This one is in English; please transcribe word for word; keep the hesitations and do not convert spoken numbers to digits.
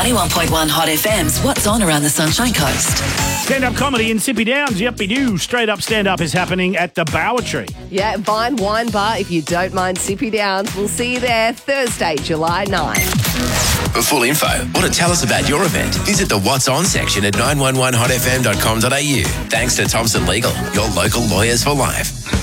ninety-one point one Hot F M's What's On Around the Sunshine Coast. Stand-up comedy in Sippy Downs. Yuppie do. Straight up stand-up is happening at the Bower Tree. Yeah, Vine Wine Bar, if you don't mind Sippy Downs. We'll see you there Thursday, July ninth. For full info or to tell us about your event, visit the What's On section at nine one one hot f m dot com dot a u. Thanks to Thompson Legal, your local lawyers for life.